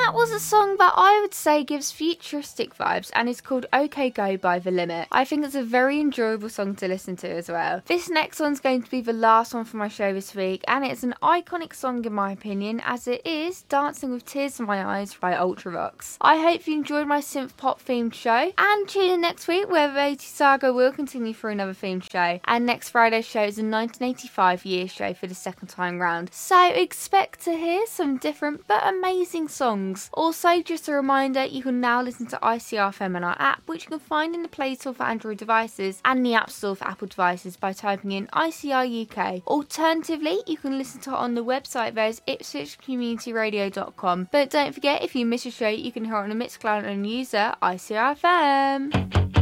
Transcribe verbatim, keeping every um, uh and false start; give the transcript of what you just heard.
that was a song that I would say gives futuristic vibes and is called OK Go by The Limit. I think it's a very enjoyable song to listen to as well. This next one's going to be the last one for my show this week, and it's an iconic song in my opinion, as it is Dancing with Tears in My Eyes by Ultravox. I hope you enjoyed my synth pop themed show, and tune in next week where the eighties saga will continue for another themed show, and next Friday's show is a nineteen eighty-five year show for the second time round, so expect to hear some different but amazing songs. Also, just a reminder, you can now listen to I C R F M on our app, which you can find in the Play Store for Android devices and the App Store for Apple devices by typing in I C R U K. Alternatively, you can listen to it on the website, there's ipswich community radio dot com. But don't forget, if you miss a show, you can hear it on the Mixcloud and user I C R F M.